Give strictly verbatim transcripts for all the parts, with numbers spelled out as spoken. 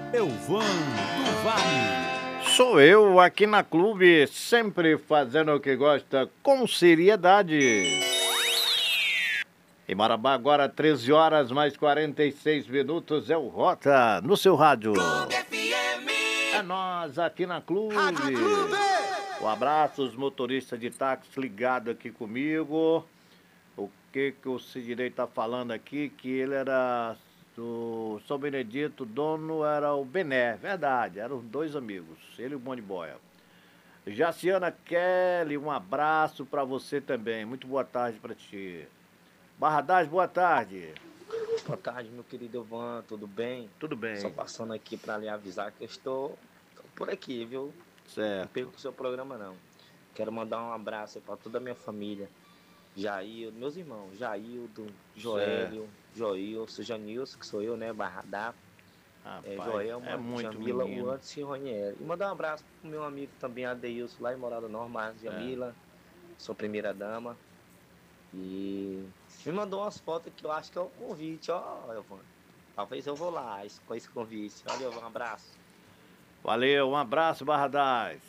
Elvan do Vale. Sou eu aqui na Clube, sempre fazendo o que gosta com seriedade. Em Marabá, agora treze horas mais quarenta e seis minutos, é o Rota no seu rádio. Clube F M. É nós aqui na Clube. Rádio Clube. Um abraço, os motoristas de táxi ligados aqui comigo. O que que o Sidney tá falando aqui? Que ele era do São Benedito, o dono era o Bené. Verdade, eram dois amigos, ele e o Boni Boia. Jaciana Kelly, um abraço pra você também. Muito boa tarde pra ti. Barradaz, boa tarde. Boa tarde, meu querido Elvan, tudo bem? Tudo bem. Só passando aqui para lhe avisar que eu estou, estou por aqui, viu? Certo. Não perco o seu programa, não. Quero mandar um abraço para toda a minha família. Jair, meus irmãos, Jaildo, Joélio, Joilson, Janilson, que sou eu, né? Barradá, é, Joelma, é muito Jamila, menino. o Anderson e Ronieri. E mandar um abraço pro meu amigo também, Adeilson, lá em Morada Nova, Marcos Jamila, sua primeira dama. E me mandou umas fotos que eu acho que é o convite, ó, Elvan. Talvez eu vou lá com esse convite. Valeu, um abraço. Valeu, um abraço, Barradaz.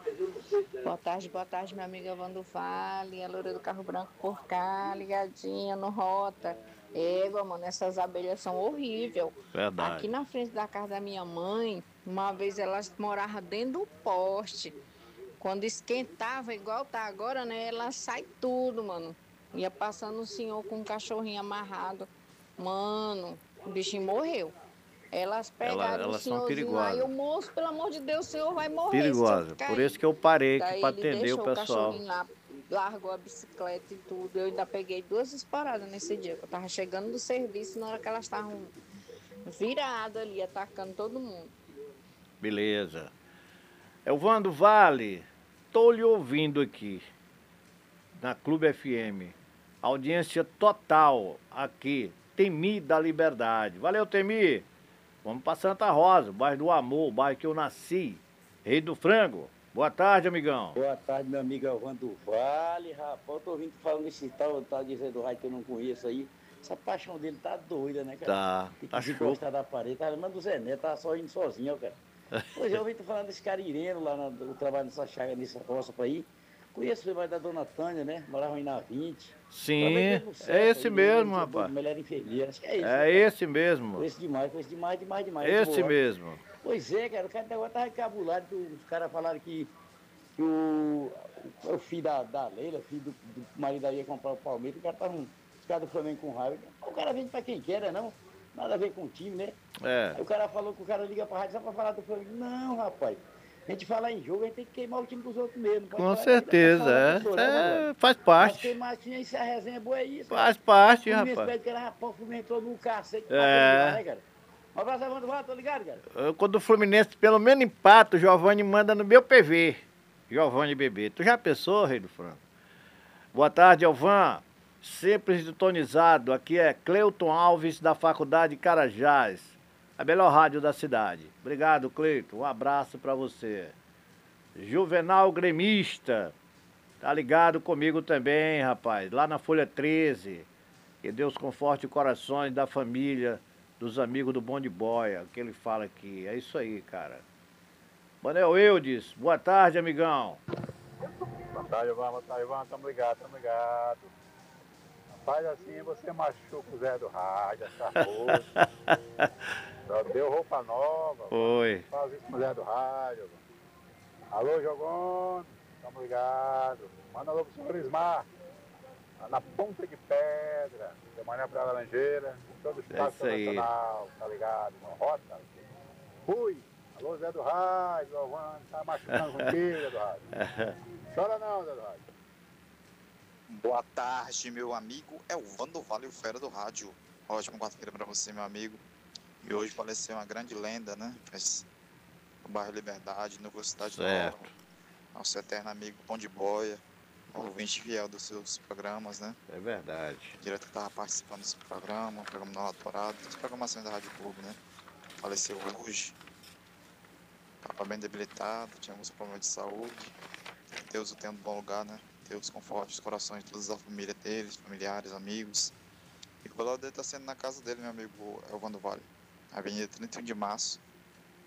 Boa tarde, boa tarde, minha amiga Elvan do Vale, a loura do carro branco por cá, ligadinha no Rota. Égua, mano, essas abelhas são horríveis. Verdade. Aqui na frente da casa da minha mãe, uma vez elas moravam dentro do poste. Quando esquentava, igual tá agora, né, elas saem tudo, mano. Ia passando um senhor com um cachorrinho amarrado. Mano, o bichinho morreu. Elas pegaram Ela- o elas são senhorzinho lá e perigosas. o moço, pelo amor de Deus, o senhor vai morrer. Perigosa. se eu Por cair. isso que eu parei Daí aqui pra ele atender deixou o pessoal. cachorrinho lá, largou a bicicleta e tudo. Eu ainda peguei duas esporadas nesse dia. Eu tava chegando do serviço na hora que elas estavam viradas ali, atacando todo mundo. Beleza. Elvando Vale, tô lhe ouvindo aqui na Clube F M. Audiência total aqui. Temi da Liberdade. Valeu, Temi. Vamos pra Santa Rosa, bairro do Amor, bairro que eu nasci. Rei do Frango. Boa tarde, amigão. Boa tarde, meu amigo Elvan do Vale, rapaz. Eu tô ouvindo falando desse tal, tá dizendo do raio que eu não conheço aí. Essa paixão dele tá doida, né, cara? Tá, Tem que tá se show. encostar da parede. Tá lembrando do Zé Neto, tá só indo sozinho, ó, cara. Pois é, eu ouvi tu falando desse cara Ireno lá, no, do trabalho nessa chácara, nessa roça pra ir. Conheço o pai da dona Tânia, né? Morava aí na vinte. Sim, Trabalhei com o César, é esse ele- mesmo, ele- rapaz. Ele era enfermeira, acho que é esse. É esse mesmo. Conheço demais, conheço demais, demais, demais. Esse Boa. mesmo. Pois é, cara, o cara agora tava encabulado, que os caras falaram que, que o, o filho da, da Leila, filho do, do marido ali ia comprar o Palmeiras, o cara tava um, os caras do Flamengo com raiva. O cara vende pra quem quer, né, não? Nada a ver com o time, né? É. Aí o cara falou que o cara liga pra rádio só pra falar do Flamengo. Não, rapaz. A gente falar em jogo, a gente tem que queimar o time dos outros mesmo. Pode Com falar da vida certeza, pessoal da é. pessoa, né, É, mano? faz Mas parte. queimar time, se a resenha é boa, é isso. Faz parte, O Fluminense rapaz. pede que era, rapaz, o Fluminense entrou num cacete. É. É. Né, cara? Um abraço, Evandro Vale, tô ligado, cara? Eu, Quando o Fluminense pelo menos empata, o Giovanni manda no meu P V. Giovanni Bebê. Tu já pensou, Rei do Frango? Boa tarde, Elvan. Sempre sintonizado. Aqui é Cleuton Alves, da Faculdade Carajás. A melhor rádio da cidade. Obrigado, Cleuton. Um abraço pra você. Juvenal Gremista. Tá ligado comigo também, rapaz. Lá na Folha treze. Que Deus conforte os corações da família, dos amigos do Bom de Boia, que ele fala aqui. É isso aí, cara. Manel Eudes, boa tarde, amigão. Boa tarde, Ivan. Boa tarde, Ivan. Tamo ligado, tamo ligado. Faz assim, você machuca o Zé do Rádio, essa moça. Só deu roupa nova. Oi. Faz isso com o Zé do Rádio. Ivan. Alô, Jogão. Tamo ligado. Manda alô pro senhor Ismar. Lá na Ponta de Pedra. De manhã pra Laranjeira. Todo o É Estado isso aí. Nacional. Tá ligado? Não rota. Fui. Alô, Zé do Rádio. Ivan. Tá machucando contigo, Zé do Rádio. Chora não, Zé do Rádio. Boa tarde, meu amigo Elvan do Vale, o Fera do Rádio. Ótima quarta-feira para você, meu amigo. E hoje faleceu uma grande lenda, né? Mas no bairro Liberdade, no Cidade Certo. Nova. Nosso eterno amigo Pão de Boia, ouvinte fiel dos seus programas, né? É verdade. Direto que estava participando desse programa, programa do Autorado, das programações da Rádio Clube, né? Faleceu hoje. Estava bem debilitado, tinha alguns problemas de saúde. Que Deus o tenha no bom lugar, né? Deus conforte os corações de toda a família deles, familiares, amigos. E o velório dele está sendo na casa dele, meu amigo Elvan do Vale. Avenida trinta e um de Março,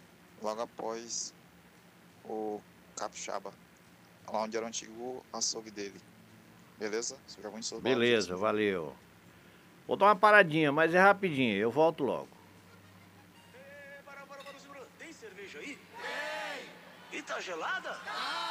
logo após o Capixaba, lá onde era o antigo açougue dele. Beleza? Seu Giovanni de Souza. Beleza, valeu. Vou dar uma paradinha, mas é rapidinho, eu volto logo. Tem cerveja aí? Tem! E tá gelada? Tá!